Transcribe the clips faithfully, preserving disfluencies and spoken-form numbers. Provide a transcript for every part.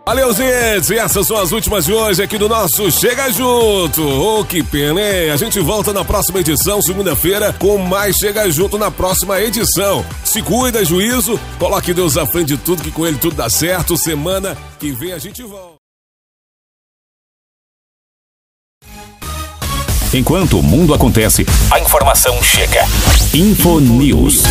Valeu, gente! E essas são as últimas de hoje aqui do nosso Chega Junto. Oh, que pena, hein? A gente volta na próxima edição, segunda-feira, com mais Chega Junto na próxima edição. Se cuida, juízo, coloque Deus à frente de tudo, que com ele tudo dá certo. Semana que vem a gente volta. Enquanto o mundo acontece, a informação chega. Infonews.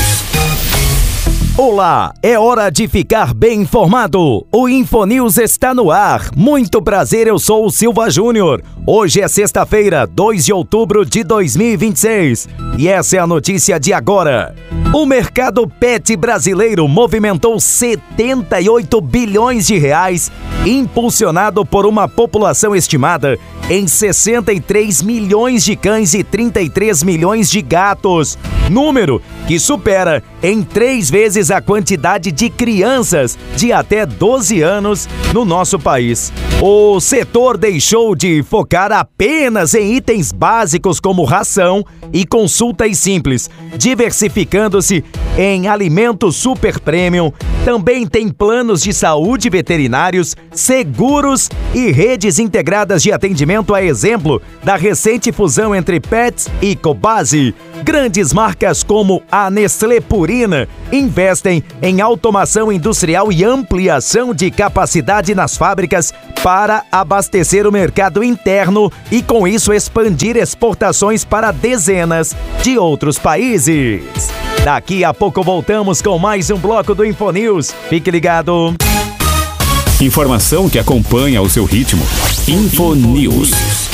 Olá, é hora de ficar bem informado. O Infonews está no ar. Muito prazer, eu sou o Silva Júnior. Hoje é sexta-feira, dois de outubro de dois mil e vinte e seis. E essa é a notícia de agora. O mercado pet brasileiro movimentou setenta e oito bilhões de reais, impulsionado por uma população estimada em sessenta e três milhões de cães e trinta e três milhões de gatos. Número que supera em três vezes a quantidade de crianças de até doze anos no nosso país. O setor deixou de focar apenas em itens básicos como ração e consultas simples, diversificando-se em alimentos super premium. Também tem planos de saúde veterinários, seguros e redes integradas de atendimento, a exemplo da recente fusão entre Pets e Cobase. Grandes marcas como a Nestlé Purina investem em automação industrial e ampliação de capacidade nas fábricas para abastecer o mercado interno e, com isso, expandir exportações para dezenas de outros países. Daqui a pouco voltamos com mais um bloco do Infonews. Fique ligado. Informação que acompanha o seu ritmo. Infonews.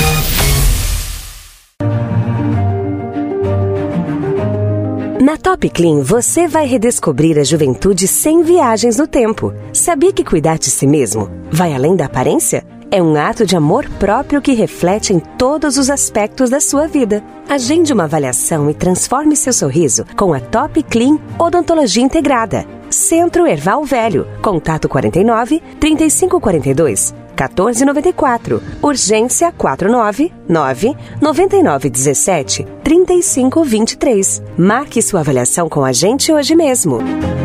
Na Top Clean, você vai redescobrir a juventude sem viagens no tempo. Sabia que cuidar de si mesmo vai além da aparência? É um ato de amor próprio que reflete em todos os aspectos da sua vida. Agende uma avaliação e transforme seu sorriso com a Top Clean Odontologia Integrada. Centro Erval Velho. Contato quarenta e nove, trinta e cinco quarenta e dois, quatorze noventa e quatro. Urgência quatro nove nove, nove nove um sete, três cinco dois três. Marque sua avaliação com a gente hoje mesmo.